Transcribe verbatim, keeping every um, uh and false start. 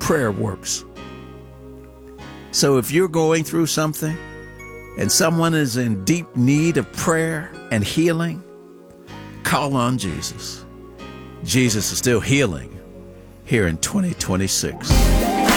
prayer works. So if you're going through something and someone is in deep need of prayer and healing, call on Jesus. Jesus is still healing here in twenty twenty-six.